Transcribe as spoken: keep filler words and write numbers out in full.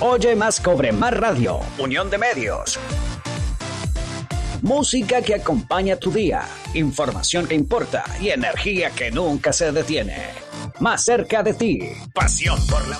Oye más, cobre más radio. Unión de medios. Música que acompaña tu día, información que importa y energía que nunca se detiene. Más cerca de ti, pasión por la